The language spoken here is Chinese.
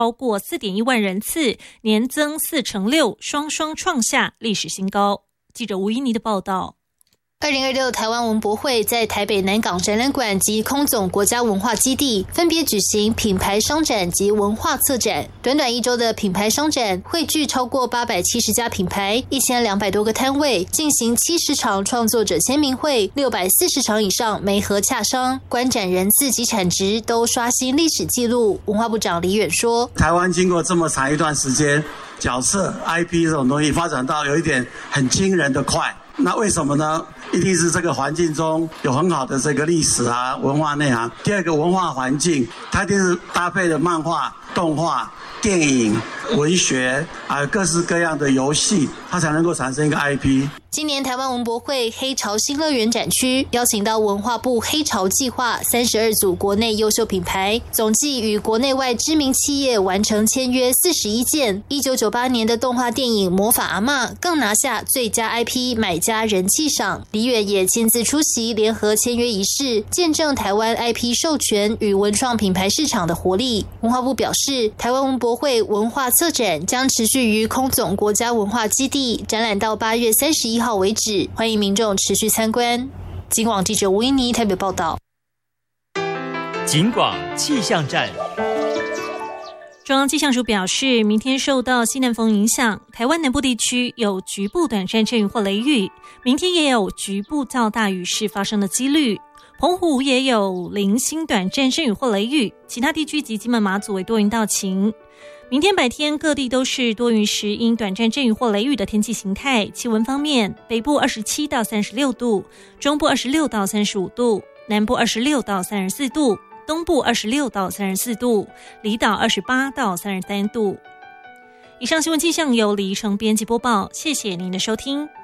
超过 4.1 万人次，年增4%，双双创下历史新高。记者吴依妮的报道。 2026台湾文博会在台北南港展览馆及空总国家文化基地分别举行品牌商展及文化策展。短短1周的品牌商展汇聚超过870家品牌，1200多个摊位，进行70场创作者签名会，640场以上媒合洽商，观展人次及产值都刷新历史纪录。文化部长李远说， 台湾经过这么长一段时间，角色 IP 这种东西发展到有一点很惊人的快，那为什么呢？一定是这个环境中有很好的这个历史啊文化内涵。第二个文化环境，它一定是搭配的漫画、动画、电影、文学，还有各式各样的游戏，它才能够产生一个 IP。 今年台湾文博会黑潮新乐园展区邀请到文化部黑潮计划32组国内优秀品牌，总计与国内外知名企业完成签约41件。1998年的动画电影《魔法阿嬷》更拿下最佳 IP 买家人气赏。李远也亲自出席联合签约仪式，见证台湾 IP 授权与文创品牌市场的活力。文化部表示，台湾文博会文化策展将持续于空总国家文化基地展览到8月31号为止，欢迎民众持续参观。警广记者吴依妮台北报道。 警广气象站。 中央气象署表示，明天受到西南风影响，台湾南部地区有局部短暂阵雨或雷雨，明天也有局部较大雨势发生的几率。澎湖也有零星短暂阵雨或雷雨，其他地区及金门马祖为多云到晴。明天白天各地都是多云时阴短暂阵雨或雷雨的天气形态。气温方面，北部27到36度，中部26到35度，南部26到34度，东部26到34度，离岛28到33度。以上新闻气象由李怡成编辑播报，谢谢您的收听。